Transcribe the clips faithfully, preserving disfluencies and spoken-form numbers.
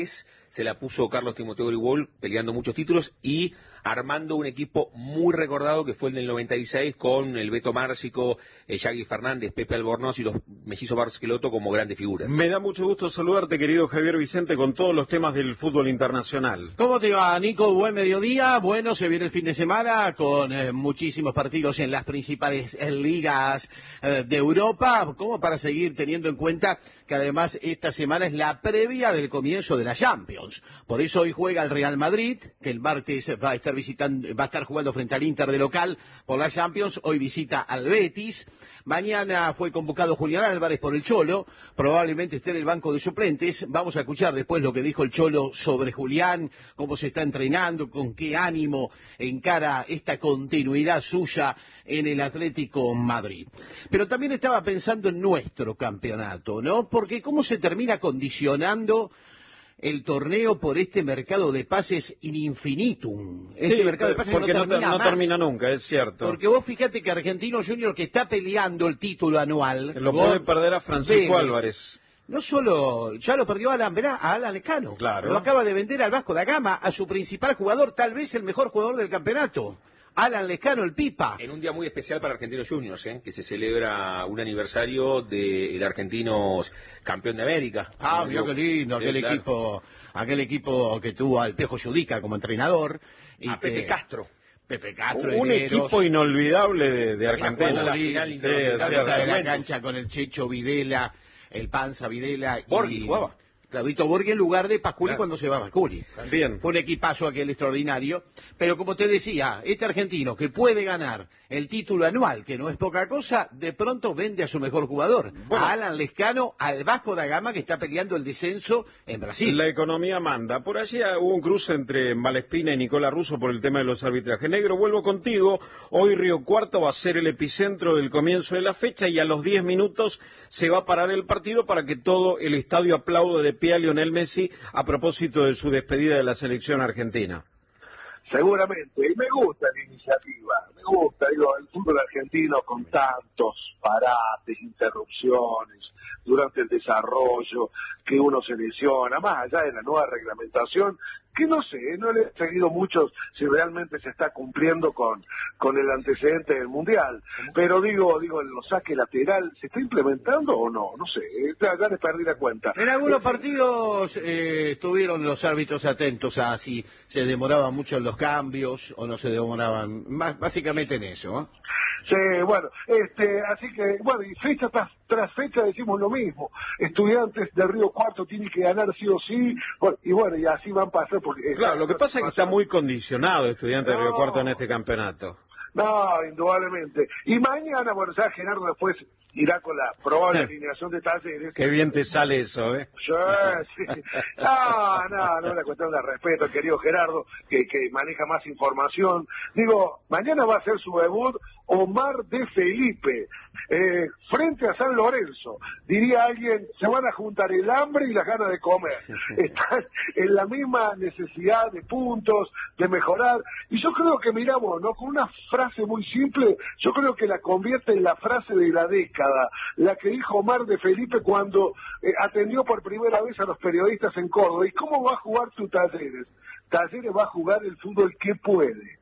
Se la puso Carlos Timoteo Grigol peleando muchos títulos y armando un equipo muy recordado que fue el del noventa y seis con el Beto Márcico, el Yagui Fernández, Pepe Albornoz y los mellizos Barcelotto como grandes figuras. Me da mucho gusto saludarte, querido Javier Vicente, con todos los temas del fútbol internacional. ¿Cómo te va, Nico? Buen mediodía. Bueno, se viene el fin de semana con eh, muchísimos partidos en las principales eh, ligas eh, de Europa, como para seguir teniendo en cuenta que además esta semana es la previa del comienzo de la Champions. Por eso hoy juega el Real Madrid, que el martes va a estar visitando, va a estar jugando frente al Inter de local por la Champions. Hoy visita al Betis. Mañana fue convocado Julián Álvarez por el Cholo, probablemente esté en el banco de suplentes. Vamos a escuchar después lo que dijo el Cholo sobre Julián, cómo se está entrenando, con qué ánimo encara esta continuidad suya en el Atlético Madrid. Pero también estaba pensando en nuestro campeonato, ¿no? Porque cómo se termina condicionando el torneo por este mercado de pases in infinitum. Este sí, mercado de pases porque no, no, termina, no más. termina nunca, es cierto. Porque vos fíjate que Argentino Junior, que está peleando el título anual, lo puede perder a Francisco Vélez, Álvarez. No solo, ya lo perdió Alan, verá, a Alan Lescano. Claro. Lo acaba de vender al Vasco da Gama, a su principal jugador, tal vez el mejor jugador del campeonato. Alan Lescano, el Pipa. En un día muy especial para Argentinos Juniors, ¿eh? Que se celebra un aniversario del Argentinos campeón de América. Ah, mira qué lindo, aquel sí, claro. equipo, aquel equipo que tuvo al Pejo Judica como entrenador. Y a que... Pepe Castro. Pepe Castro. Un Hereros. Equipo inolvidable de, de Argentina. La final sí, de la cancha con el Checho Videla, el Panza Videla. Borghi y... jugaba. Clavito Borghi en lugar de Pasculi, claro, cuando se va Pasculi. También. Fue un equipazo aquel extraordinario. Pero como te decía, este argentino que puede ganar el título anual, que no es poca cosa, de pronto vende a su mejor jugador. Bueno, a Alan Lescano, al Vasco da Gama, que está peleando el descenso en Brasil. La economía manda. Por allí hubo un cruce entre Malespina y Nicolás Russo por el tema de los arbitrajes. Negro, vuelvo contigo. Hoy Río Cuarto va a ser el epicentro del comienzo de la fecha y a los diez minutos se va a parar el partido para que todo el estadio aplaude de pie a Lionel Messi a propósito de su despedida de la selección argentina. Seguramente, y me gusta la iniciativa, me gusta, digo, el fútbol argentino con tantos parates, interrupciones durante el desarrollo, que uno se lesiona, más allá de la nueva reglamentación, que no sé, no le he seguido mucho si realmente se está cumpliendo con, con el antecedente del Mundial, pero digo, digo, lo saque lateral, ¿se está implementando o no? No sé, ya, ya les perdí la cuenta. En algunos partidos eh, estuvieron los árbitros atentos a si se demoraban mucho en los cambios o no se demoraban, más, básicamente en eso, ¿eh? Sí, bueno, este, así que, bueno, y fecha tras, tras fecha decimos lo mismo. Estudiantes de Río Cuarto tienen que ganar sí o sí, bueno, y bueno, y así van a pasar porque... Claro, lo que pasa es que está muy condicionado Estudiantes no. de Río Cuarto en este campeonato. No, indudablemente. Y mañana, bueno, ya Gerardo después irá con la probable alineación de Talleres. Qué bien te sale eso, ¿eh? Sí, sí. No, no, no es una cuestión de respeto al querido Gerardo, que, que maneja más información. Digo, mañana va a ser su debut Omar de Felipe, eh, frente a San Lorenzo. Diría alguien, se van a juntar el hambre y las ganas de comer. Están en la misma necesidad de puntos, de mejorar. Y yo creo que, miramos, ¿no? Con una frase muy simple, yo creo que la convierte en la frase de la década, la que dijo Omar de Felipe cuando eh, atendió por primera vez a los periodistas en Córdoba. ¿Y cómo va a jugar tu Talleres? Talleres va a jugar el fútbol que puede.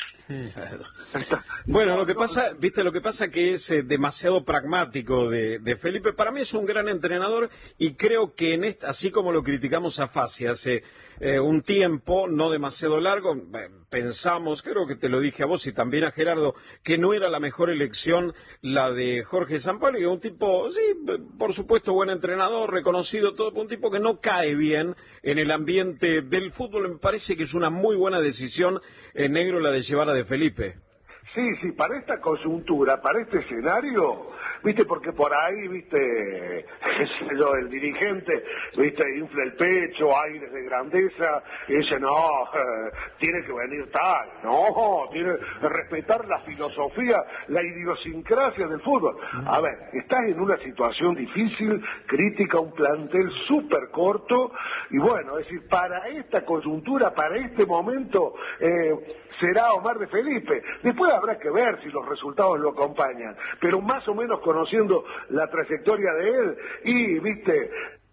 Bueno, lo que pasa, viste, lo que pasa que es eh, demasiado pragmático de, de Felipe. Para mí es un gran entrenador y creo que en esta, así como lo criticamos a Fassi hace eh, un tiempo, no demasiado largo, eh, pensamos, creo que te lo dije a vos y también a Gerardo, que no era la mejor elección la de Jorge Sampaoli, que es un tipo, sí, por supuesto, buen entrenador, reconocido, todo, un tipo que no cae bien en el ambiente del fútbol. Me parece que es una muy buena decisión, eh, Negro, la de llevar a de Felipe. Sí, sí, para esta coyuntura, para este escenario, viste, porque por ahí, viste, qué sé yo, el dirigente, viste, infla el pecho, aires de grandeza, y dice, no, eh, tiene que venir tal, no, tiene que respetar la filosofía, la idiosincrasia del fútbol. A ver, estás en una situación difícil, crítica, un plantel súper corto, y bueno, es decir, para esta coyuntura, para este momento, eh, será Omar de Felipe. Después habrá que ver si los resultados lo acompañan, pero más o menos conociendo la trayectoria de él, y, viste,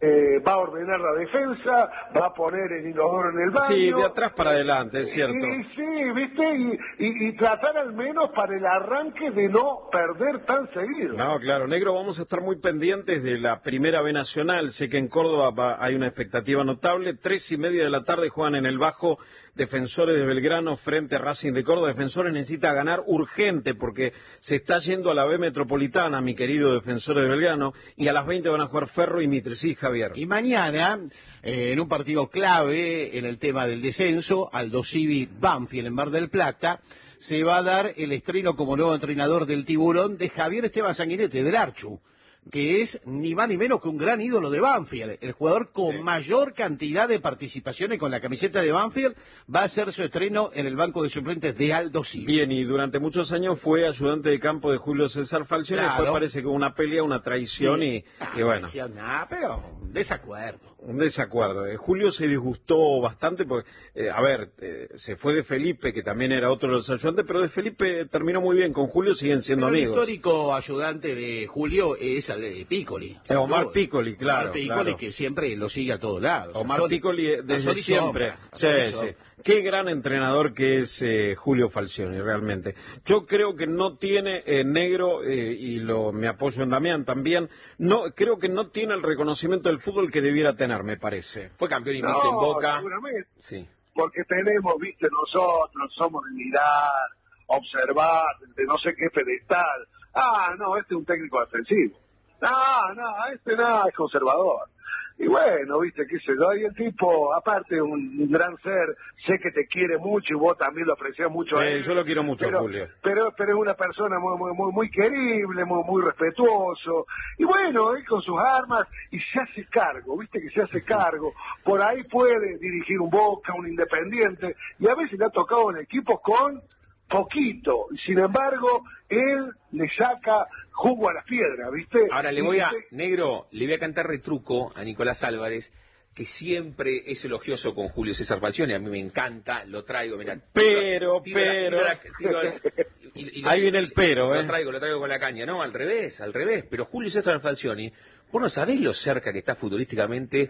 eh, va a ordenar la defensa, va a poner el inodoro en el baño. Sí, de atrás para adelante, es cierto. Y, y sí, ¿viste? Y, y, y tratar al menos para el arranque de no perder tan seguido. No, claro, negro, vamos a estar muy pendientes de la Primera B Nacional. Sé que en Córdoba va, hay una expectativa notable. Tres y media de la tarde juegan en el Bajo Defensores de Belgrano frente a Racing de Córdoba. Defensores necesita ganar urgente porque se está yendo a la B Metropolitana, mi querido Defensores de Belgrano, y a las veinte van a jugar Ferro y Mitre. Sí, Javier. Y mañana, eh, en un partido clave en el tema del descenso, Aldo Civi Banfield en Mar del Plata, se va a dar el estreno como nuevo entrenador del Tiburón de Javier Esteban Sanguinete, del Archu, que es ni más ni menos que un gran ídolo de Banfield. El jugador con sí. mayor cantidad de participaciones con la camiseta de Banfield va a hacer su estreno en el banco de suplentes de Aldo Civi. Bien, y durante muchos años fue ayudante de campo de Julio César Falcioni, claro. Después parece que hubo una pelea, una traición sí. y, ah, y bueno. Nada, pero un desacuerdo. Un desacuerdo. Eh, Julio se disgustó bastante porque, eh, a ver, eh, se fue de Felipe, que también era otro de los ayudantes, pero de Felipe terminó muy bien. Con Julio siguen siendo pero amigos. El histórico ayudante de Julio es el de Piccoli. Eh, Omar Piccoli, claro. Omar Piccoli, claro. que siempre lo sigue a todos lados. Omar Son, Piccoli desde siempre. Sí, sí. Qué gran entrenador que es eh, Julio Falcioni, realmente. Yo creo que no tiene eh, negro, eh, y lo me apoyo en Damián también, no creo que no tiene el reconocimiento del fútbol que debiera tener, me parece. Fue campeón invicto no, en Boca. Seguramente. Sí. Porque tenemos, viste, nosotros somos de mirar, observar, de no sé qué pedestal. Ah, no, este es un técnico defensivo. No, no, este nada, es conservador. Y bueno, viste, qué sé yo, y el tipo, aparte, un, un gran ser, sé que te quiere mucho y vos también lo apreciás mucho a eh, él. Yo lo quiero mucho, pero, Julio. Pero, pero es una persona muy, muy, muy, muy querible, muy, muy respetuoso. Y bueno, él con sus armas, y se hace cargo, viste que se hace cargo. Por ahí puede dirigir un Boca, un Independiente, y a veces le ha tocado en equipos con poquito. Y sin embargo, él le saca jugo a las piedras, ¿viste? Ahora le voy a, negro, le voy a cantar retruco a Nicolás Álvarez, que siempre es elogioso con Julio César Falcioni, a mí me encanta, lo traigo, mirá. Pero, tiro, pero... tiro la, tiro la, y, y ahí viene el pero, ¿eh? Lo traigo, lo traigo con la caña, no, al revés, al revés, pero Julio César Falcioni, vos no sabés lo cerca que está futbolísticamente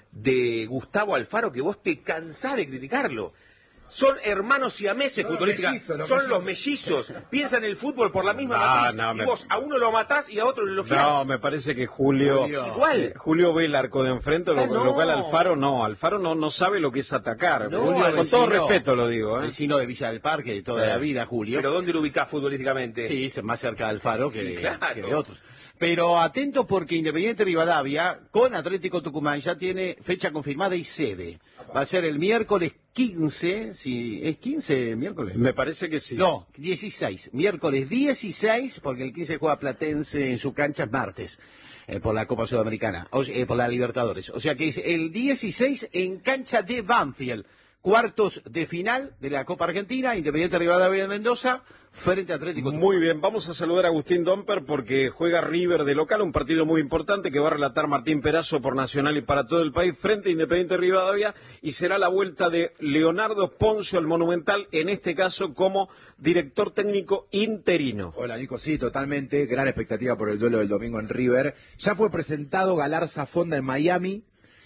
de Gustavo Alfaro, que vos te cansás de criticarlo. Son hermanos siameses futbolísticamente, son mellizos, los mellizos, piensan el fútbol por la misma no, manera, no, y me... vos a uno lo matás y a otro lo elogiás. No, me parece que Julio, Julio. Igual. Eh, Julio ve el arco de enfrente, lo, ah, no. lo cual Alfaro no, Alfaro no, no sabe lo que es atacar. No, Julio, con vecino, todo respeto lo digo. ¿eh? Vecino de Villa del Parque de toda sí. la vida, Julio. Pero ¿dónde lo ubicás futbolísticamente? Sí, es más cerca de Alfaro que, claro. que de otros. Pero atentos porque Independiente Rivadavia con Atlético Tucumán ya tiene fecha confirmada y sede. Va a ser el miércoles quince, si ¿es quince miércoles? Me parece que sí. No, dieciséis. Miércoles dieciséis, porque el quince juega Platense en su cancha es martes, eh, por la Copa Sudamericana, o, eh, por la Libertadores. O sea que es el dieciséis en cancha de Banfield. Cuartos de final de la Copa Argentina, Independiente Rivadavia de Mendoza, frente a Atlético Tucumán. Muy bien, vamos a saludar a Agustín Domper porque juega River de local, un partido muy importante que va a relatar Martín Perazo por Nacional y para todo el país frente a Independiente Rivadavia, y será la vuelta de Leonardo Poncio al Monumental, en este caso como director técnico interino. Hola Nico, sí, totalmente, gran expectativa por el duelo del domingo en River. Ya fue presentado Galarza Fonda en Miami,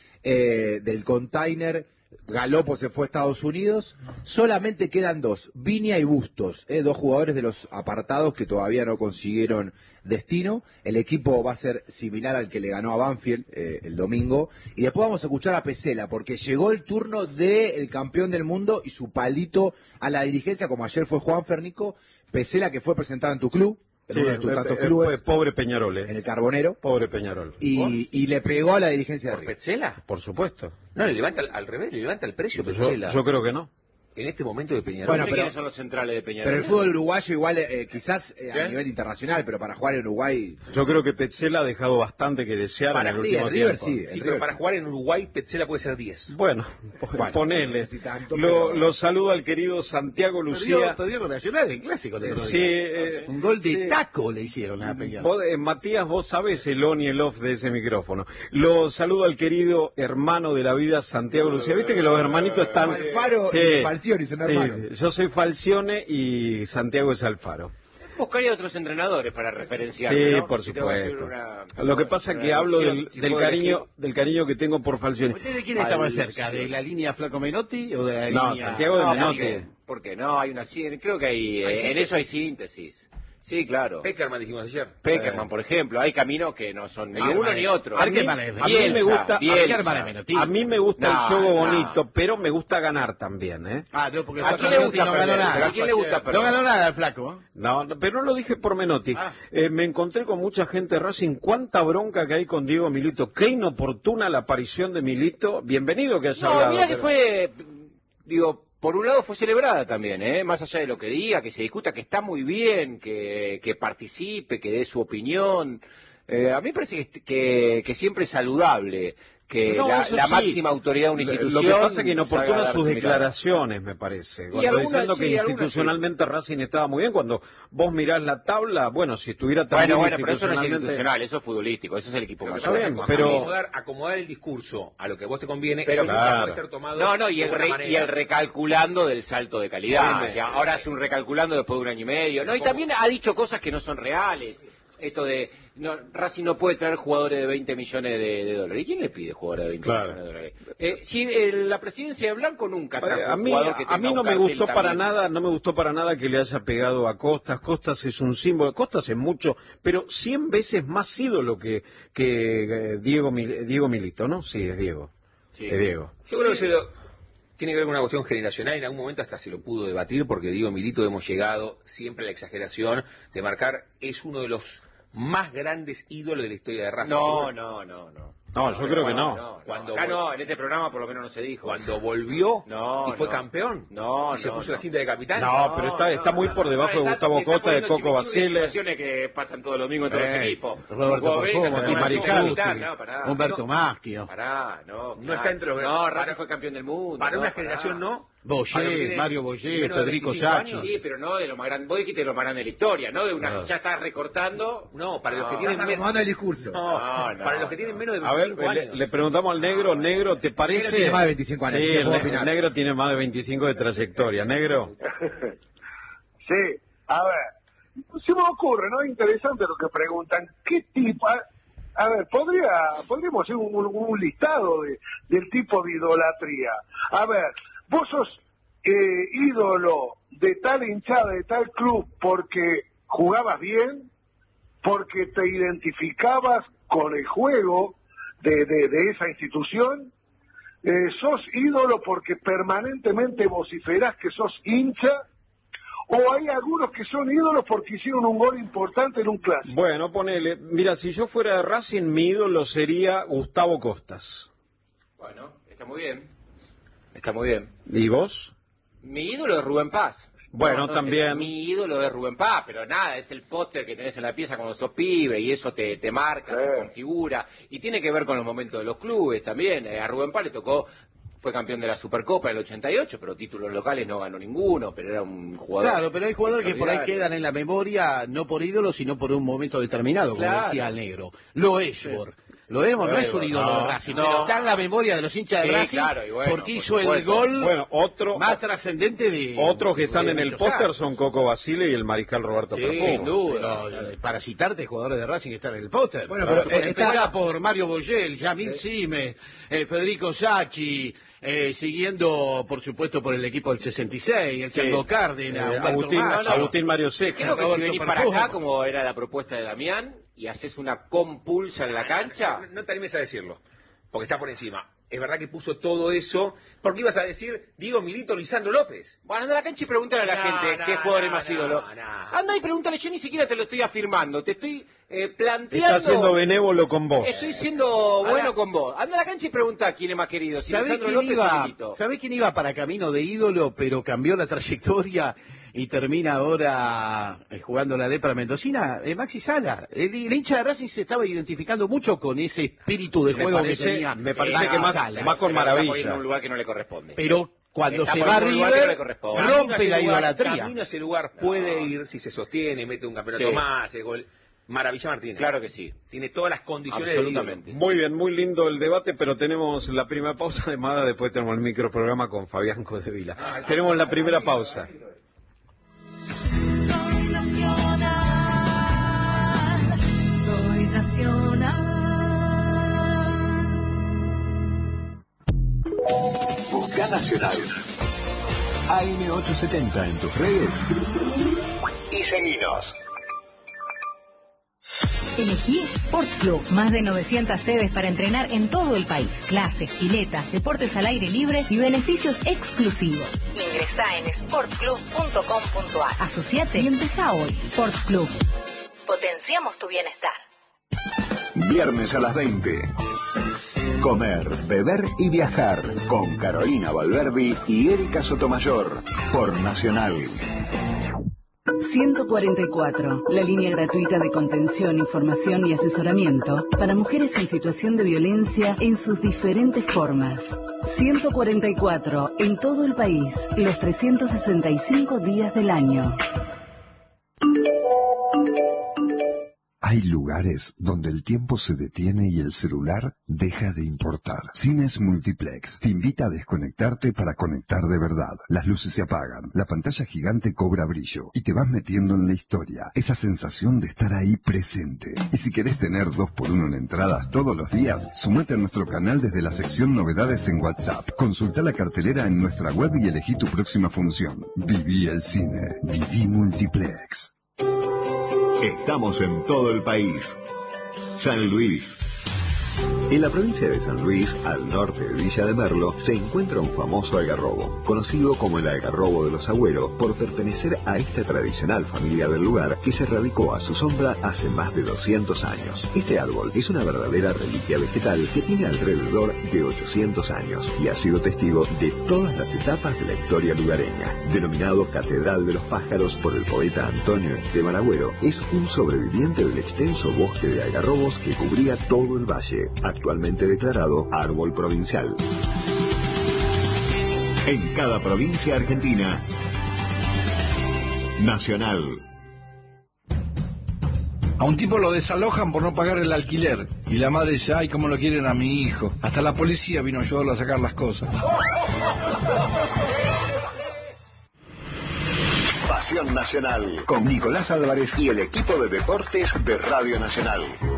eh, del Container. Galopo se fue a Estados Unidos, solamente quedan dos, Viña y Bustos, eh, dos jugadores de los apartados que todavía no consiguieron destino. El equipo va a ser similar al que le ganó a Banfield eh, el domingo, y después vamos a escuchar a Pesela, porque llegó el turno del campeón del mundo y su palito a la dirigencia, como ayer fue Juan Fernico. Pesela, que fue presentado en tu club, en sí, uno de tus eh, tantos eh, clubes, pobre Peñarol, eh. en el Carbonero, pobre Peñarol, y, y le pegó a la dirigencia de ¿Por River. Petzela? Por supuesto. No, le levanta al, al revés, le levanta el precio Yo, Petzela. yo creo que no. En este momento de Peñarol. Bueno, No sé pero- quiénes son los centrales de Peñarol. Pero el fútbol uruguayo igual, eh, quizás eh, a ¿Qué? nivel internacional, pero para jugar en Uruguay... Yo creo que Petzela ha dejado bastante que desear Para- en el sí, último en River tiempo. sí. Sí, el pero River para sí. jugar en Uruguay, Petzela puede ser diez. Bueno, Bueno, ponele. no sé si tanto, lo, pero- lo saludo al querido Santiago Lucía. Perdió, perdió con Nacional en Clásico. el otro Sí, día. eh, Un gol de sí. taco le hicieron a Peñarol. Vos, eh, Matías, vos sabés el on y el off de ese micrófono. Lo saludo al querido hermano de la vida, Santiago Lucía. Viste que los hermanitos están... Alfaro Sí, y Falcioni son sí, hermanos. sí. Yo soy Falcione y Santiago es Alfaro. Buscaría otros entrenadores para referenciar. Sí, ¿no? por Si tengo que hacer supuesto. una- Lo que pasa es que una hablo elección, del, si del puedo cariño elegir. del cariño que tengo por Falcioni. ¿Usted de quién está más Al- cerca? ¿De la línea Flaco Menotti o de la No, línea...? Santiago de No, Menotti. ¿por qué? ¿Por qué? No, hay una sí- creo que hay, eh, Hay en síntesis. eso hay síntesis. Sí, claro. Peckerman dijimos ayer. Peckerman, por ejemplo, hay caminos que no son ni Peckerman uno es- ni otro. Peckerman es- a mí me gusta- Peckerman es Menotti. A mí me gusta No, el juego no. bonito, pero me gusta ganar también, ¿eh? Ah, no, porque ¿A Flaco quién le Menotti gusta no ganó perder? nada. ¿Pero a quién le gusta perder? No ganó nada el Flaco. ¿eh? No, no, pero no lo dije por Menotti. Ah. Eh, me encontré con mucha gente de Racing. Cuánta bronca que hay con Diego Milito. Qué inoportuna la aparición de Milito. Bienvenido que haya No, hablado. mira que pero- fue, digo, por un lado fue celebrada también, ¿eh? Más allá de lo que diga, que se discuta, que está muy bien, que, que participe, que dé su opinión. Eh, a mí me parece que, que, que siempre es saludable que No, la, eso la sí. máxima autoridad de una Lo- institución... Lo que pasa es que salga a inoportunas dar sus su mirada. declaraciones, me parece. Cuando algunas, diciendo sí, que algunas institucionalmente Racing estaba muy bien. Cuando vos mirás la tabla, bueno, si estuviera tan Bueno, bien bueno, pero eso no es institucionalmente- institucional, eso es futbolístico, eso es el equipo Lo que más pasa es que bien, acom- pero- acomodar, acomodar el discurso a lo que a vos te conviene, Pero eso nunca claro. puede ser tomado No, no, y de el, buena re- manera. y el recalculando del salto de calidad. Obviamente. O sea, ahora hace un recalculando después de un año y medio. No, y ¿Cómo? también ha dicho cosas que no son reales. Esto de, no, Racing no puede traer jugadores de veinte millones de, de dólares. ¿Y quién le pide jugadores de veinte Claro. millones de dólares? Eh, si eh, la presidencia de Blanco nunca trajo A un mí, jugador que a tenga mí un no me cartel gustó para también. nada, no me gustó para nada que le haya pegado a Costas. Costas es un símbolo, Costas es mucho, pero cien veces más ídolo que, que eh, Diego, Mil- Diego Milito, ¿no? Sí, es Diego. Sí. Es Diego. Yo creo que se lo, tiene que ver con una cuestión generacional. En algún momento hasta se lo pudo debatir, porque Diego Milito hemos llegado siempre a la exageración de marcar, es uno de los más grandes ídolos de la historia de Racing. No, no, no, no. No, yo creo que no. Cuando Acá vol- no, en este programa por lo menos no se dijo. Cuando volvió No, y fue no. campeón No, y se no, puso no. la cinta de capitán. No, pero está, está muy por debajo de está- Gustavo está Costa, de poniendo Coco chimichurri de Basile. situaciones que pasan todos los domingos en todos los Eh, equipos. Roberto Vos ves, Perfumo, no, Di no, Marical. no, no, pará. Humberto No, Maschio, Pará, no. No claro. está entre los- No, para- Racing fue campeón del mundo. Para no, una pará. generación no. Boyé, Para los que tienen Mario Boyé, menos de Federico veinticinco Sacchi. años. Sí, pero no de lo más grande. Vos dijiste de lo más grande de la historia, ¿no? De una, No. ya estás recortando. No, para los que No. tienen Estás menos. acomodando el discurso. No, No, no, para los que tienen menos de A ver, veinticinco le, años. le preguntamos al negro, negro, ¿te parece? tiene más de veinticinco años, Sí, así que el, puedo ne- opinar. el negro tiene más de veinticinco de trayectoria. Negro. Sí, a ver, se me ocurre, ¿no? Interesante lo que preguntan. ¿Qué tipo? A, a ver, podría, podríamos hacer un, un- un listado de, del tipo de idolatría. A ver, vos sos eh, ídolo de tal hinchada, de tal club, porque jugabas bien, porque te identificabas con el juego de, de, de esa institución. Eh, sos ídolo porque permanentemente vociferás que sos hincha, o hay algunos que son ídolos porque hicieron un gol importante en un clásico. Bueno, ponele. Mira, si yo fuera de Racing, mi ídolo sería Gustavo Costas. Bueno, está muy bien. Está muy bien. ¿Y vos? Mi ídolo es Rubén Paz. Bueno, sé, también. mi ídolo es Rubén Paz, pero nada, es el póster que tenés en la pieza cuando sos pibe y eso te, te marca, te Sí. configura. Y tiene que ver con los momentos de los clubes también. Eh, a Rubén Paz le tocó, fue campeón de la Supercopa en el ochenta y ocho, pero títulos locales no ganó ninguno, pero era un jugador. Claro, pero hay jugadores que por ahí extraordinario. quedan en la memoria, no por ídolos, sino por un momento determinado, como Claro. decía el negro. Lo Esbor. Lo Esbor no es un ídolo no, de Racing, no. pero está en la memoria de los hinchas de Sí, Racing claro, y bueno, porque por hizo el supuesto. gol Bueno, otro, más trascendente de... otros que están de en el muchos póster años. son Coco Basile y el mariscal Roberto Sí, Perfumo. sin duda. Pero, eh, para citarte, jugadores de Racing que están en el póster. Bueno, Claro. pero, eh, está- Empezá por Mario Boyel, Yamil Sime, eh, Federico Sacchi, eh, siguiendo, por supuesto, por el equipo del sesenta y seis, el Sí. Chango Cárdenas, Eh, Humberto Agustín, Macho. Agustín Mario Creo Cejas. que si Roberto venís para Perfumo. acá, como era la propuesta de Damián, y haces una compulsa en la cancha, No, no te animes a decirlo, porque está por encima. Es verdad que puso todo eso, porque ibas a decir Diego Milito, Lisandro López. bueno, anda a la cancha y pregúntale a la No, gente no, qué jugador es no, más no, ídolo. no. Anda y pregúntale, yo ni siquiera te lo estoy afirmando, te estoy eh, planteando... Está siendo benévolo con vos. Estoy siendo bueno con vos. Anda a la cancha y pregunta quién es más querido, si ¿Sabés Lisandro quién, López o iba, Milito. ¿Sabés quién iba para camino de ídolo, pero cambió la trayectoria y termina ahora eh, jugando la lepra mendocina? Eh, Maxi Sala. El, el hincha de Racing se estaba identificando mucho con ese espíritu de Me juego parece- que tenía me parece Maxi que más- Sala. más con Pero está maravilla. poniendo en un lugar que no le corresponde. Pero cuando Está se por va a un lugar que no le River, corresponde. Camino a rompe ese la lugar, idolatría. Camino a ese lugar puede ir si se sostiene, mete un campeonato Sí. más, el gol. Maravilla Martínez. Claro que sí. Tiene todas las condiciones Absolutamente. de ídolo. Muy bien, muy lindo el debate, pero tenemos la primera pausa de Mada, después tenemos el microprograma con Fabián Codevila. Tenemos la primera pausa. Soy nacional. Nacional. Busca Nacional. A M ochocientos setenta en tus redes y seguinos. Elegí Sport Club. Más de novecientas sedes para entrenar en todo el país. Clases, piletas, deportes al aire libre y beneficios exclusivos. Ingresá en sport club punto com punto a r. Asociate y empezá hoy. Sport Club. Potenciamos tu bienestar. Viernes a las veinte. Comer, beber y viajar con Carolina Valverdi y Erika Sotomayor por Nacional. ciento cuarenta y cuatro, la línea gratuita de contención, información y asesoramiento para mujeres en situación de violencia en sus diferentes formas. ciento cuarenta y cuatro, en todo el país, los trescientos sesenta y cinco días del año. Hay lugares donde el tiempo se detiene y el celular deja de importar. Cines Multiplex te invita a desconectarte para conectar de verdad. Las luces se apagan, la pantalla gigante cobra brillo y te vas metiendo en la historia. Esa sensación de estar ahí presente. Y si querés tener dos por uno en entradas todos los días, sumate a nuestro canal desde la sección Novedades en WhatsApp. Consulta la cartelera en nuestra web y elegí tu próxima función. Viví el cine. Viví Multiplex. Estamos en todo el país. San Luis. En la provincia de San Luis, al norte de Villa de Merlo, se encuentra un famoso algarrobo, conocido como el algarrobo de los Agüeros, por pertenecer a esta tradicional familia del lugar que se radicó a su sombra hace más de doscientos años. Este árbol es una verdadera reliquia vegetal que tiene alrededor de ochocientos años y ha sido testigo de todas las etapas de la historia lugareña. Denominado Catedral de los Pájaros por el poeta Antonio Esteban Agüero, es un sobreviviente del extenso bosque de algarrobos que cubría todo el valle, actualmente declarado árbol provincial. En cada provincia argentina, Nacional. A un tipo lo desalojan por no pagar el alquiler. Y la madre dice, ay, cómo lo quieren a mi hijo. Hasta la policía vino a ayudarlo a sacar las cosas. Pasión Nacional, con Nicolás Álvarez y el equipo de deportes de Radio Nacional.